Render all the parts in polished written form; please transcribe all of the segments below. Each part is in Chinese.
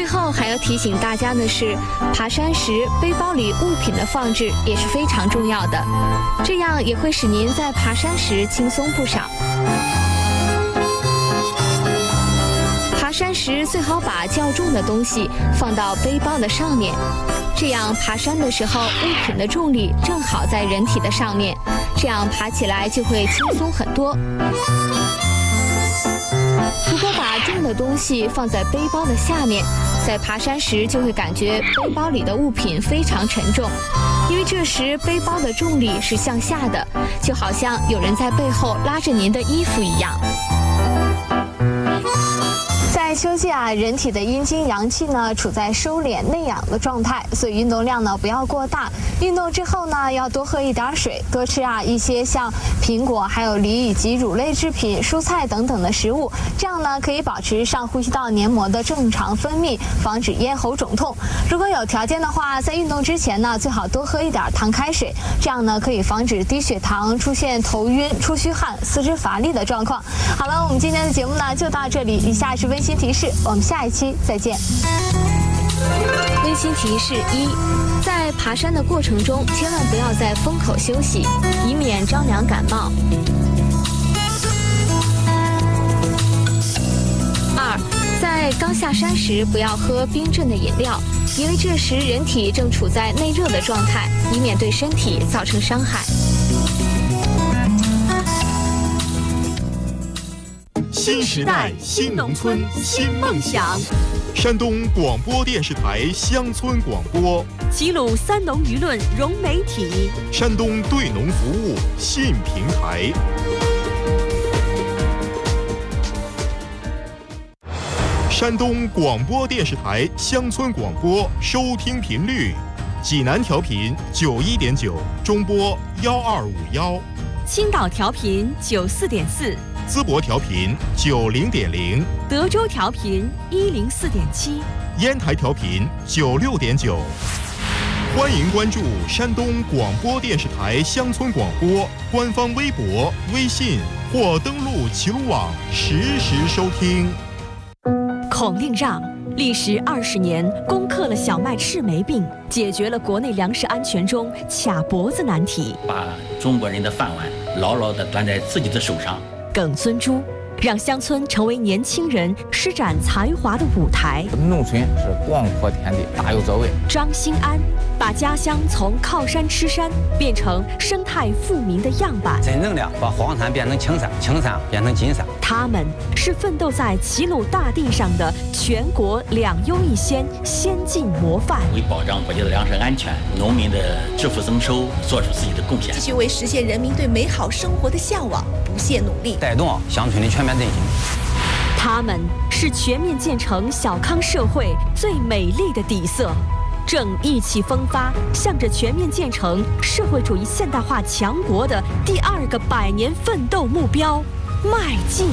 最后还要提醒大家的是，爬山时背包里物品的放置也是非常重要的，这样也会使您在爬山时轻松不少。爬山时最好把较重的东西放到背包的上面，这样爬山的时候物品的重力正好在人体的上面，这样爬起来就会轻松很多。如果把重的东西放在背包的下面，在爬山时就会感觉背包里的物品非常沉重，因为这时背包的重力是向下的，就好像有人在背后拉着您的衣服一样。在秋季人体的阴经阳气呢处在收敛内养的状态，所以运动量呢不要过大。运动之后呢要多喝一点水，多吃一些像苹果、还有梨以及乳类制品、蔬菜等等的食物，这样呢可以保持上呼吸道黏膜的正常分泌，防止咽喉肿痛。如果有条件的话，在运动之前呢最好多喝一点糖开水，这样呢可以防止低血糖、出现头晕、出虚汗、四肢乏力的状况。好了，我们今天的节目呢就到这里，以下是温馨提示，我们下一期再见。温馨提示一：在爬山的过程中，千万不要在风口休息，以免着凉感冒。二，在刚下山时不要喝冰镇的饮料，因为这时人体正处在内热的状态，以免对身体造成伤害。 新时代，新农村，新梦想。山东广播电视台乡村广播， 齐鲁三农舆论融媒体， 山东对农服务新平台。山东广播电视台乡村广播收听频率：济南调频91.9，中波1251； 青岛调频94.4。 淄博调频90.0， 德州调频104.7， 烟台调频96.9。欢迎关注山东广播电视台乡村广播官方微博、微信，或登录齐鲁网实时收听。 孔令让历时20年，攻克了小麦赤霉病，解决了国内粮食安全中卡脖子难题， 把中国人的饭碗牢牢地端在自己的手上。 耿孙洙让乡村成为年轻人施展才华的舞台。 农村是广阔天地，大有作为。 张兴安把家乡从靠山吃山变成生态富民的样板， 真正的把荒山变成青山，青山变成金山。 他们是奋斗在齐鲁大地上的全国2优1先先进模范， 为保障国家的粮食安全、农民的致富增收做出自己的贡献， 继续为实现人民对美好生活的向往不懈努力， 带动乡村的全面振兴。 他们是全面建成小康社会最美丽的底色，正意气风发，向着全面建成社会主义现代化强国的第2个100年奋斗目标迈进。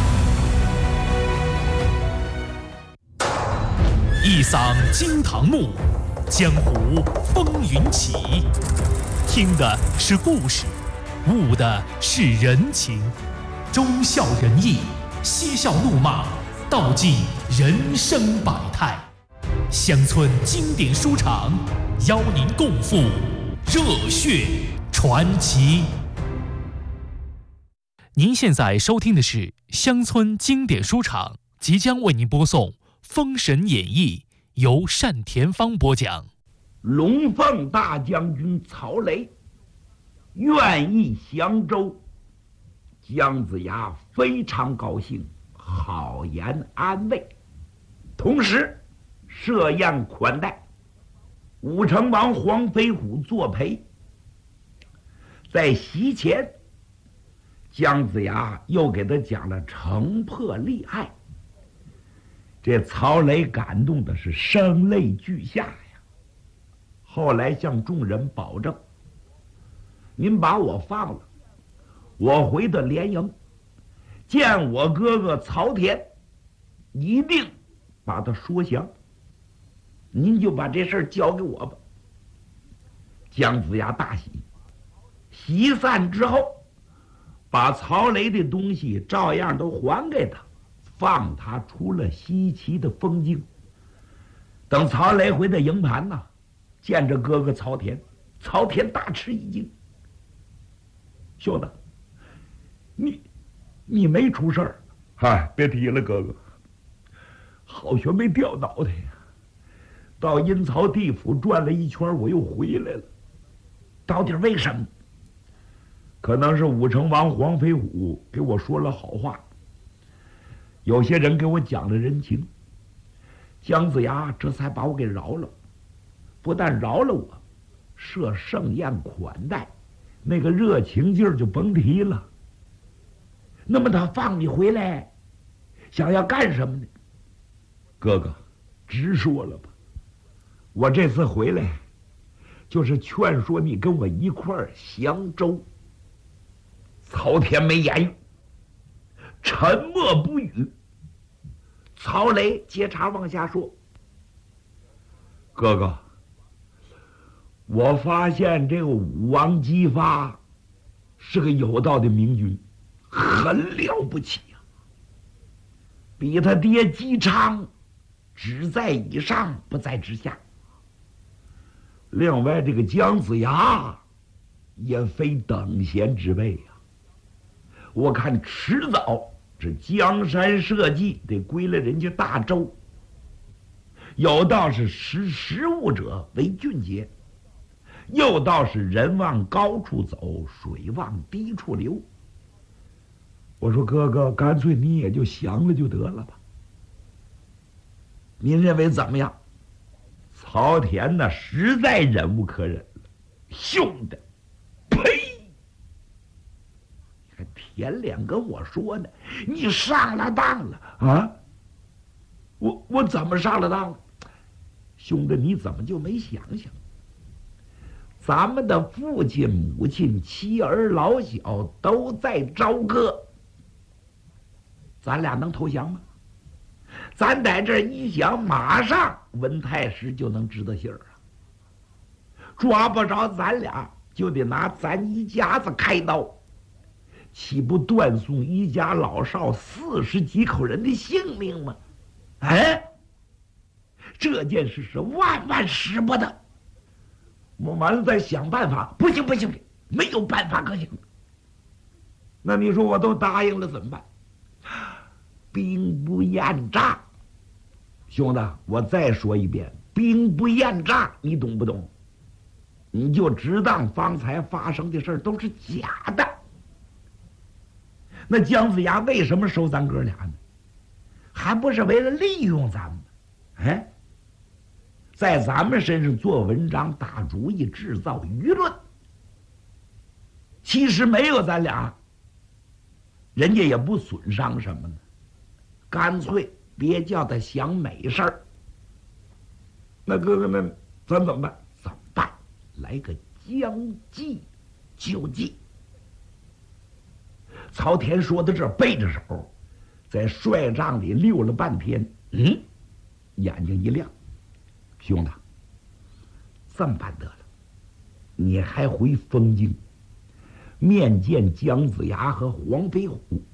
一嗓惊堂木，江湖风云起。听的是故事，悟的是人情，忠孝仁义，嬉笑怒骂，道尽人生百态。乡村经典书场，邀您共赴热血传奇。您现在收听的是乡村经典书场，即将为您播送《封神演义》，由单田芳播讲。 龙凤大将军曹雷愿意降州，姜子牙非常高兴，好言安慰，同时设宴款待。武成王黄飞虎作陪。在席前，姜子牙又给他讲了城破立案。这曹雷感动的是声泪俱下呀。后来向众人保证，您把我放了，我回到连营，见我哥哥曹田，一定把他说降。您就把这事儿交给我吧。姜子牙大喜，席散之后，把曹雷的东西照样都还给他，放他出了西岐的封京。 等曹雷回到营盘呐，见着哥哥曹田，曹田大吃一惊：“兄弟，你没出事儿？嗨，别提了，哥哥，好学没掉脑袋呀！到阴曹地府转了一圈，我又回来了。到底为什么？可能是武成王黄飞虎给我说了好话，有些人给我讲了人情，姜子牙这才把我给饶了。不但饶了我，设盛宴款待，那个热情劲儿就甭提了。那么他放你回来，想要干什么呢？哥哥，直说了吧，我这次回来，就是劝说你跟我一块儿降周。”曹田没言语，沉默不语。曹雷接茬往下说：“哥哥，我发现这个武王姬发是个有道的明君，很了不起呀，比他爹姬昌只在以上，不在之下。另外，这个姜子牙也非等闲之辈呀。我看迟早这江山社稷得归了人家大周。有道是识时务者为俊杰，又道是人往高处走，水往低处流。我说哥哥，干脆你也就降了就得了吧。您认为怎么样？曹田呢，实在忍无可忍了，兄弟，呸！田脸跟我说呢，你上了当了啊！我怎么上了当了？兄弟，你怎么就没想想，咱们的父亲母亲妻儿老小都在朝歌，咱俩能投降吗？咱在这一想，马上文太师就能知道信儿啊！抓不着咱俩，就得拿咱一家子开刀，岂不断送一家老少40几口人的性命吗？哎，这件事是万万使不得。我完了再想办法，不行，没有办法可行。那你说我都答应了怎么办？兵不厌诈，兄弟，我再说一遍，兵不厌诈，你懂不懂？你就只当方才发生的事都是假的。那姜子牙为什么收咱哥俩呢？还不是为了利用咱们？哎，在咱们身上做文章、打主意、制造舆论。其实没有咱俩，人家也不损伤什么呢。干脆别叫他想美事儿。那哥哥，那咱怎么办？怎么办？来个将计就计。曹田说到这儿，背着手在帅帐里溜了半天，眼睛一亮，兄弟，这么办得了，你还回丰京面见姜子牙和黄飞虎，